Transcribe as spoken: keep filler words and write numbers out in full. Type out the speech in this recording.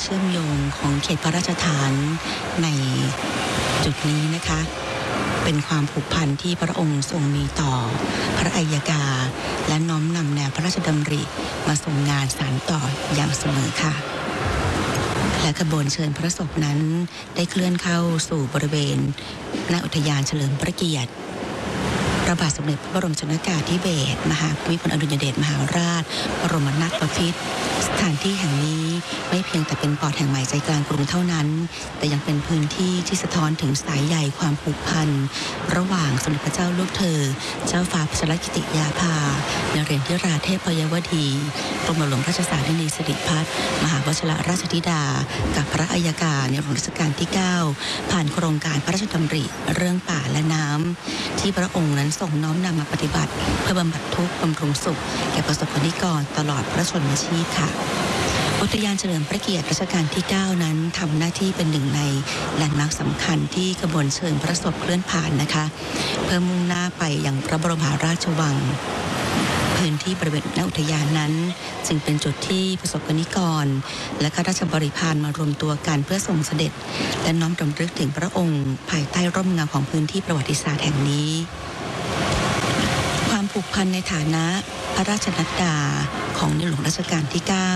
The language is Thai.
เชื่อมโยงของเขตพระราชฐานในจุดนี้นะคะเป็นความผูกพันที่พระองค์ทรงมีต่อพระอัยกาและน้อมนำแนวพระราชดำริมาทรงงานสานต่ออย่างเสมอค่ะและขบวนเชิญพระศพนั้นได้เคลื่อนเข้าสู่บริเวณณอุทยานเฉลิมพระเกียรติพระบาทสมเด็จพระบรมชนกาธิเบศรมหาภูมิพลอดุลยเดชมหาราชบรมนาถบพิตรสถานที่แห่งนี้ไม่เพียงแต่เป็นปอดแห่งใหม่ใจกลางกรุงเท่านั้นแต่ยังเป็นพื้นที่ที่สะท้อนถึงสายใยความผูกพันระหว่างสมเด็จพระเจ้าลูกเธอเจ้าฟ้าพัชรกิติยาภานเรศวราเทพยวดีกรมหลวงราชสารินีสิริพัฒน์มหาวชิรราชธิดากับพระอัยกาในหลวงรัชกาลที่เก้าผ่านโครงการพระราชดำริเรื่องป่าและน้ำที่พระองค์นั้นทรงน้อมนำมาปฏิบัติเพื่อบำบัดทุกข์บำรุงสุขแก่ประสบกนิกรตลอดพระชนมชีพค่ะอุทยานเฉลิมพระเกียรติรัชกาลที่เก้านั้นทำหน้าที่เป็นหนึ่งในแลนด์มาร์คสำคัญที่ขบวนเชิญพระศพเคลื่อนผ่านนะคะเพื่อมุ่งหน้าไปยังพระบรมมหาราชวังพื้นที่บริเวณณอุทยานนั้นจึงเป็นจุดที่ประสบกนิกรและข้าราชบริพารมารวมตัวกันเพื่อส่งเสด็จและน้อมรำลึกถึงพระองค์ภายใต้ร่มเงาของพื้นที่ประวัติศาสตร์แห่งนี้ความผูกพันในฐานะพระราชนัดดาของในหลวงรัชกาลที่เก้า